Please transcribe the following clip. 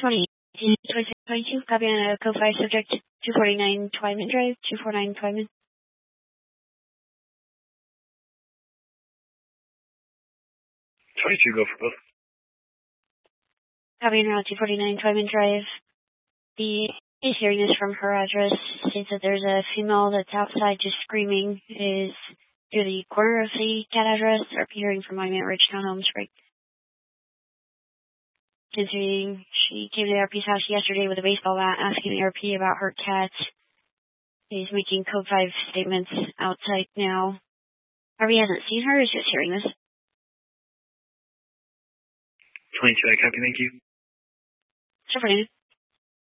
2022, copy on a code 5 subject 249 Twyman Drive, 249 Twyman. 22, go for both. Copy on route 249 Twyman Drive. The is hearing this from her address states that there's a female that's outside just screaming. Is through the corner of the cat address or hearing from Monument Ridge Townhomes, right? Considering she came to the RP's house yesterday with a baseball bat asking the RP about her cat. He's making code 5 statements outside now. RP hasn't seen her, is just hearing this. 22, I copy, thank you. Sure,